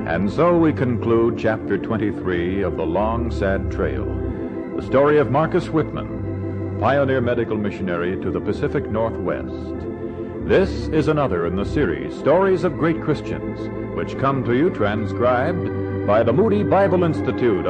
And so we conclude Chapter 23 of The Long, Sad Trail, the story of Marcus Whitman, pioneer medical missionary to the Pacific Northwest. This is another in the series, Stories of Great Christians, which come to you transcribed by the Moody Bible Institute